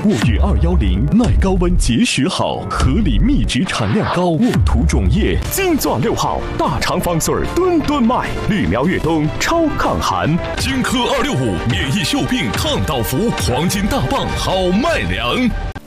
沃月210耐高温结实好，合理密植产量高，沃土种叶金钻6号，大肠方穗吨吨卖，绿苗越冬超抗寒。 金科265免疫锈病抗倒伏，黄金大棒好卖粮。